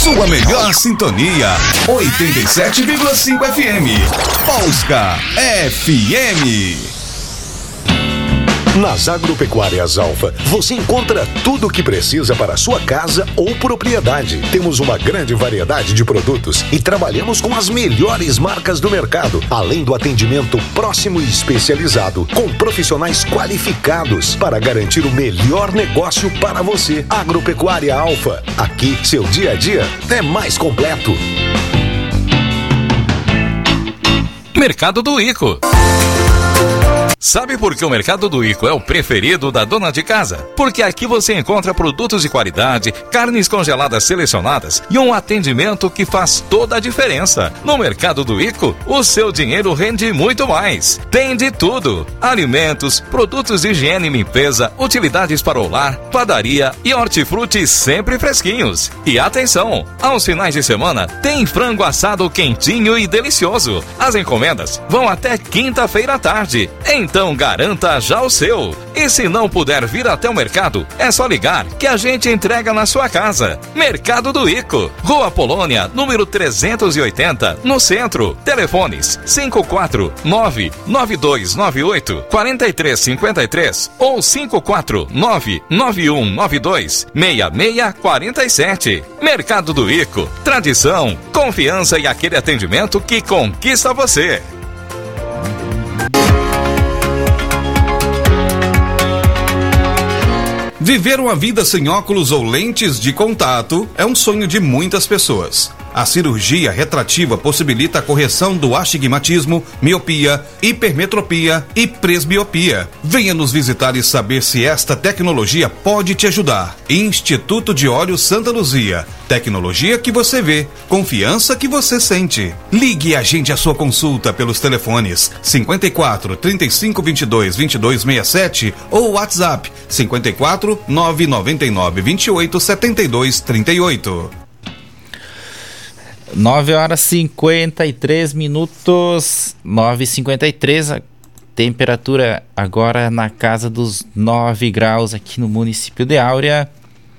Sua melhor sintonia, 87,5 FM. Polska FM. Nas Agropecuárias Alfa, você encontra tudo o que precisa para a sua casa ou propriedade. Temos uma grande variedade de produtos e trabalhamos com as melhores marcas do mercado, além do atendimento próximo e especializado, com profissionais qualificados para garantir o melhor negócio para você. Agropecuária Alfa, aqui seu dia a dia é mais completo. Mercado do Ico. Sabe por que o Mercado do Ico é o preferido da dona de casa? Porque aqui você encontra produtos de qualidade, carnes congeladas selecionadas e um atendimento que faz toda a diferença. No Mercado do Ico, o seu dinheiro rende muito mais. Tem de tudo: alimentos, produtos de higiene e limpeza, utilidades para o lar, padaria e hortifruti sempre fresquinhos. E atenção, aos finais de semana tem frango assado quentinho e delicioso. As encomendas vão até quinta-feira à tarde. Então garanta já o seu. E se não puder vir até o mercado, é só ligar que a gente entrega na sua casa. Mercado do Ico, Rua Polônia, número 380, no centro. Telefones 549-9298-4353 ou 549-9192-6647. Mercado do Ico, tradição, confiança e aquele atendimento que conquista você. Viver uma vida sem óculos ou lentes de contato é um sonho de muitas pessoas. A cirurgia retrativa possibilita a correção do astigmatismo, miopia, hipermetropia e presbiopia. Venha nos visitar e saber se esta tecnologia pode te ajudar. Instituto de Olhos Santa Luzia. Tecnologia que você vê, confiança que você sente. Ligue e agende a sua consulta pelos telefones 54 35 22 22 67 ou WhatsApp 54 999 28 72 38. 9h53, 9h53, a temperatura agora na casa dos 9 graus aqui no município de Áurea.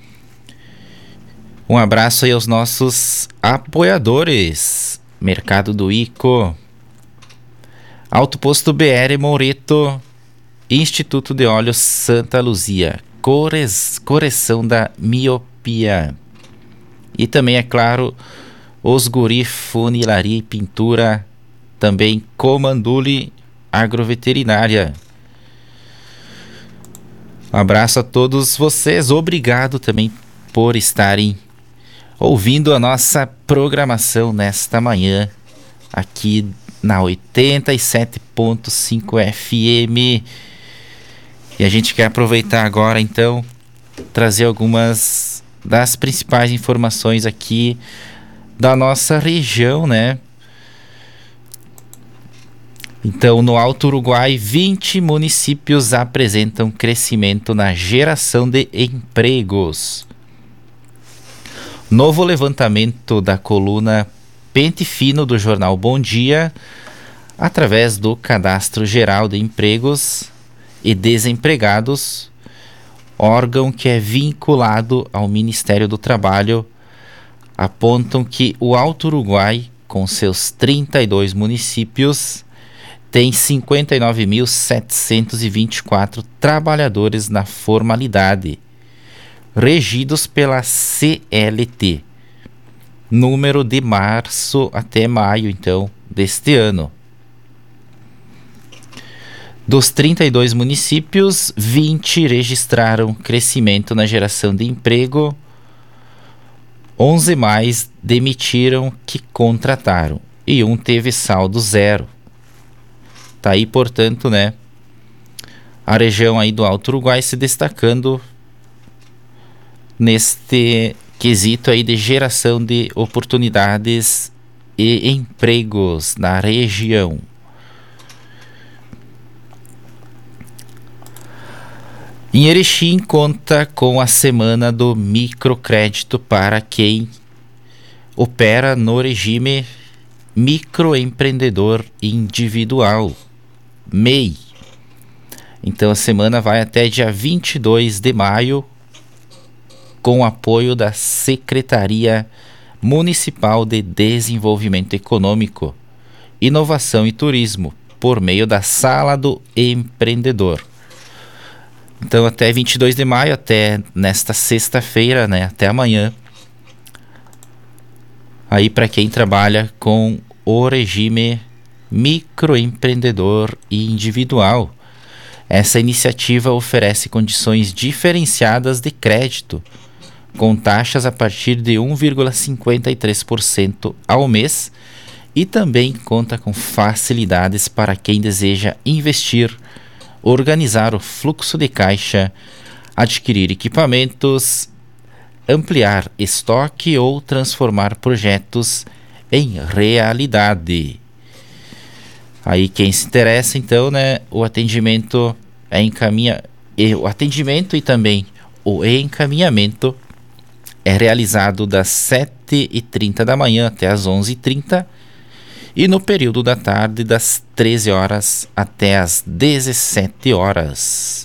Um abraço aí aos nossos apoiadores: Mercado do Ico, Alto Posto BR Moreto, Instituto de Olhos Santa Luzia, correção da miopia. E também, é claro, os Guri Funilaria e Pintura, também Comanduli Agroveterinária. Um abraço a todos vocês, obrigado também por estarem ouvindo a nossa programação nesta manhã, aqui na 87.5 FM. E a gente quer aproveitar agora, então, trazer algumas das principais informações aqui da nossa região, né? Então, no Alto Uruguai, 20 municípios apresentam crescimento na geração de empregos. Novo levantamento da coluna Pente Fino do jornal Bom Dia, através do Cadastro Geral de Empregos e Desempregados, órgão que é vinculado ao Ministério do Trabalho, apontam que o Alto Uruguai, com seus 32 municípios, tem 59.724 trabalhadores na formalidade, regidos pela CLT, número de março até maio, então, deste ano. Dos 32 municípios, 20 registraram crescimento na geração de emprego, 11 mais demitiram que contrataram e um teve saldo zero. Tá aí, portanto, né, a região aí do Alto Uruguai se destacando neste quesito aí de geração de oportunidades e empregos na região. Em Erechim conta com a semana do microcrédito para quem opera no regime microempreendedor individual, MEI. Então a semana vai até dia 22 de maio com o apoio da Secretaria Municipal de Desenvolvimento Econômico, Inovação e Turismo, por meio da Sala do Empreendedor. Então, até 22 de maio, até nesta sexta-feira, né, até amanhã, aí para quem trabalha com o regime microempreendedor e individual. Essa iniciativa oferece condições diferenciadas de crédito, com taxas a partir de 1,53% ao mês, e também conta com facilidades para quem deseja investir, organizar o fluxo de caixa, adquirir equipamentos, ampliar estoque ou transformar projetos em realidade. Aí quem se interessa, então, né, o atendimento o atendimento e também o encaminhamento é realizado das 7h30 da manhã até as 11h30 e no período da tarde das 13 horas até as 17 horas.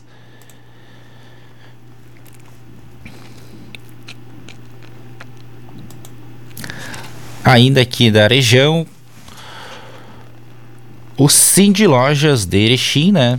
Ainda aqui da região, o Cindy Lojas de Erechim, né,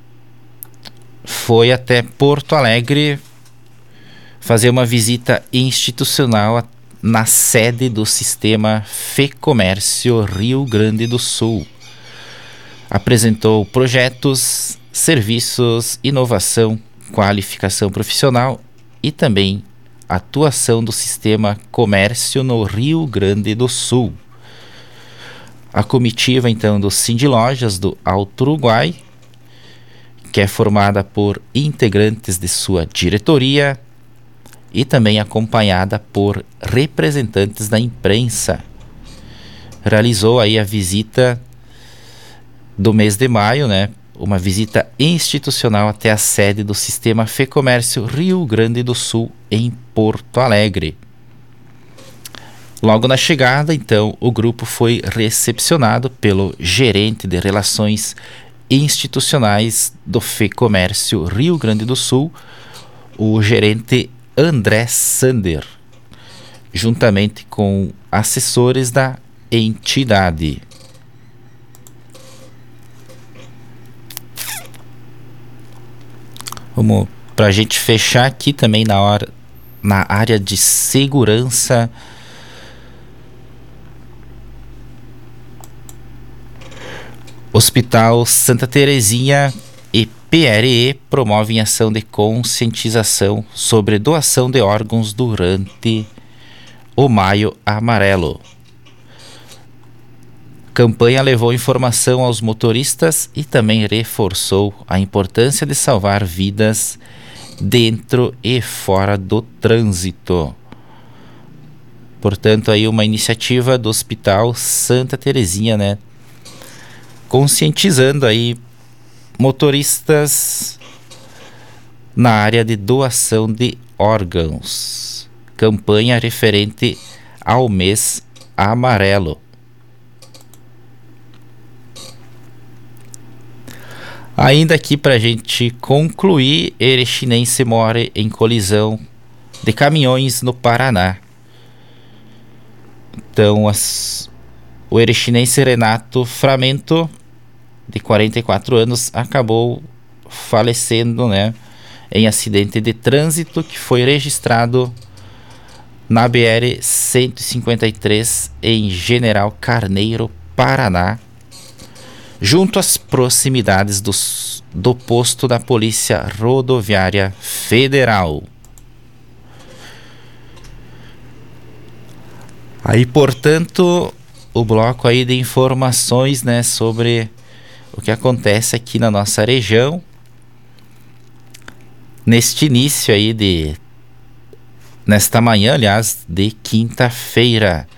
foi até Porto Alegre fazer uma visita institucional na sede do Sistema FEComércio Rio Grande do Sul. Apresentou projetos, serviços, inovação, qualificação profissional e também atuação do Sistema Comércio no Rio Grande do Sul. A comitiva, então, do Cindy Lojas do Alto Uruguai, que é formada por integrantes de sua diretoria e também acompanhada por representantes da imprensa, realizou aí a visita do mês de maio, né? Uma visita institucional até a sede do Sistema FEComércio Rio Grande do Sul, em Porto Alegre. Logo na chegada, então, o grupo foi recepcionado pelo gerente de Relações Institucionais do FEComércio Rio Grande do Sul, o gerente André Sander, juntamente com assessores da entidade. Vamos para a gente fechar aqui também na área de segurança. Hospital Santa Terezinha e PRE promovem ação de conscientização sobre doação de órgãos durante o Maio Amarelo. Campanha levou informação aos motoristas e também reforçou a importância de salvar vidas dentro e fora do trânsito. Portanto, aí uma iniciativa do Hospital Santa Terezinha, né? Conscientizando aí motoristas na área de doação de órgãos. Campanha referente ao mês amarelo. Ainda aqui para a gente concluir, erechinense morre em colisão de caminhões no Paraná. Então, o erechinense Renato Framento, de 44 anos, acabou falecendo, né, em acidente de trânsito que foi registrado na BR-153 em General Carneiro, Paraná, junto às proximidades do posto da Polícia Rodoviária Federal. Aí, portanto, o bloco aí de informações, né, sobre o que acontece aqui na nossa região neste início aí nesta manhã, aliás, de quinta-feira.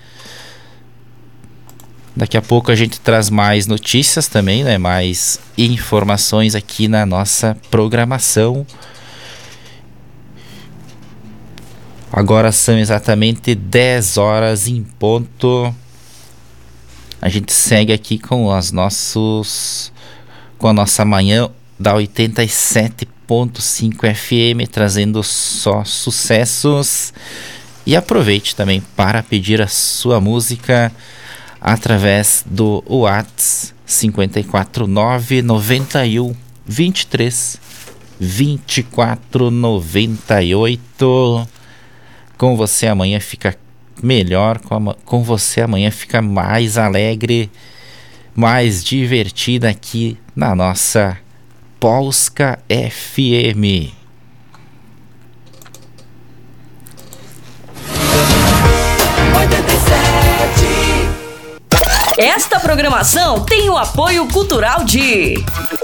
Daqui a pouco a gente traz mais notícias também, né, mais informações aqui na nossa programação. Agora são exatamente 10 horas em ponto. A gente segue aqui com a nossa manhã da 87.5 FM, trazendo só sucessos. E aproveite também para pedir a sua música através do WhatsApp 549 91 23 24 98. Com você amanhã fica melhor, com você amanhã fica mais alegre, mais divertida aqui na nossa Polska FM. Esta programação tem o apoio cultural de